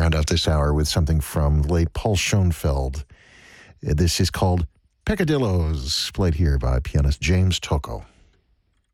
round out this hour with something from the late Paul Schoenfeld. This is called Peccadillos, played here by pianist James Tocco.